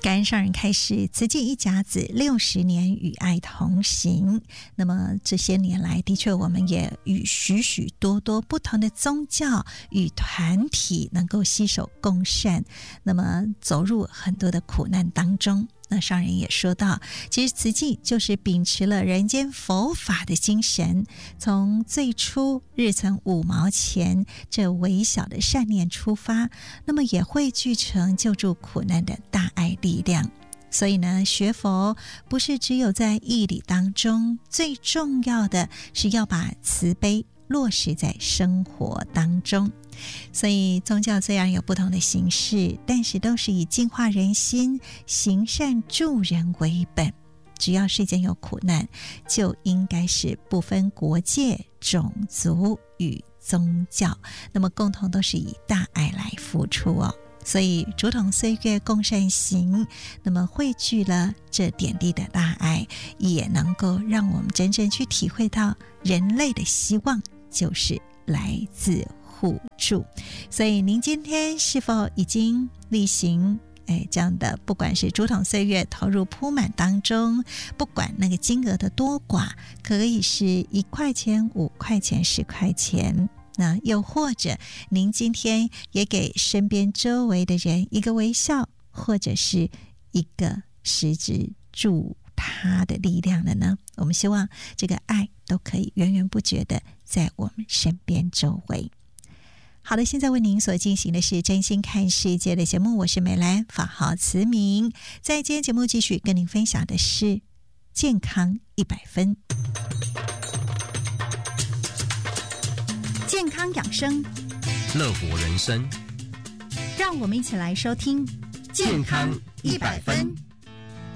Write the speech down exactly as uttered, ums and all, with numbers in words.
感恩上人开示，慈济一甲子六十年与爱同行。那么这些年来，的确我们也与许许多多不同的宗教与团体能够携手共善，那么走入很多的苦难当中。那上人也说到，其实慈济就是秉持了人间佛法的精神，从最初日存五毛钱这微小的善念出发，那么也汇聚成救助苦难的大爱力量。所以呢，学佛不是只有在义理当中，最重要的是要把慈悲落实在生活当中。所以宗教虽然有不同的形式，但是都是以净化人心、行善助人为本。只要世间有苦难，就应该是不分国界、种族与宗教，那么共同都是以大爱来付出哦。所以竹筒岁月共善行，那么汇聚了这点滴的大爱，也能够让我们真正去体会到人类的希望就是来自互助。所以您今天是否已经例行哎，这样的不管是竹筒岁月投入铺满当中，不管那个金额的多寡，可以是一块钱、五块钱、十块钱，那又或者您今天也给身边周围的人一个微笑，或者是一个实质助他的力量了呢？我们希望这个爱都可以源源不绝的在我们身边周围。好的，现在为您所进行的是真心看世界的节目，我是美兰，法号慈明。在今天节目继续跟您分享的是健康一百分，健康养生， 乐活人生， 让我们一起来收听健康一百分。